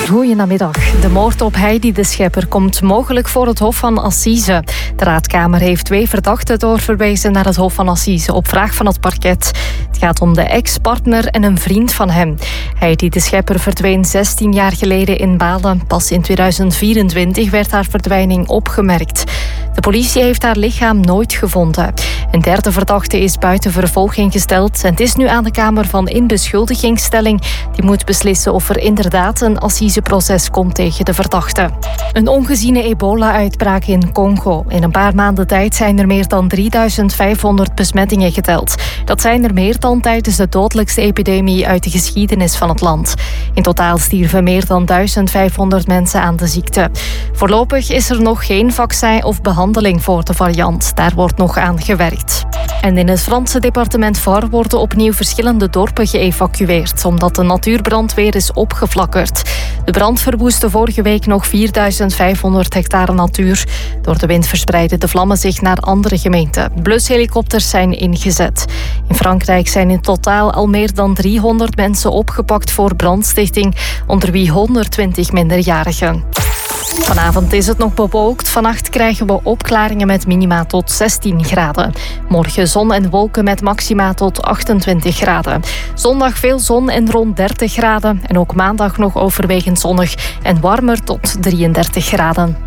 Goedenamiddag. De moord op Heidi de Schepper komt mogelijk voor het Hof van Assise. De Raadkamer heeft 2 verdachten doorverwezen naar het Hof van Assise op vraag van het parket. Het gaat om de ex-partner en een vriend van hem. Heidi de Schepper verdween 16 jaar geleden in Balen. Pas in 2024 werd haar verdwijning opgemerkt. De politie heeft haar lichaam nooit gevonden. Een derde verdachte is buiten vervolging gesteld en het is nu aan de Kamer van Inbeschuldigingsstelling. Die moet beslissen of er inderdaad een assiseproces komt tegen de verdachte. Een ongeziene ebola-uitbraak in Congo. In een paar maanden tijd zijn er meer dan 3500 besmettingen geteld. Dat zijn er meer dan tijdens de dodelijkste epidemie uit de geschiedenis van het land. In totaal stierven meer dan 1500 mensen aan de ziekte. Voorlopig is er nog geen vaccin of behandeling voor de variant. Daar wordt nog aan gewerkt. En in het Franse departement Var worden opnieuw verschillende dorpen geëvacueerd, omdat de natuurbrand weer is opgeflakkerd. De brand verwoestte vorige week nog 4500 hectare natuur. Door de wind verspreidden de vlammen zich naar andere gemeenten. Blushelikopters zijn ingezet. In Frankrijk zijn in totaal al meer dan 300 mensen opgepakt voor brandstichting, onder wie 120 minderjarigen. Vanavond is het nog bewolkt. Vannacht krijgen we opklaringen met minima tot 16 graden. Morgen zon en wolken met maxima tot 28 graden. Zondag veel zon en rond 30 graden. En ook maandag nog overwegend zonnig en warmer tot 33 graden.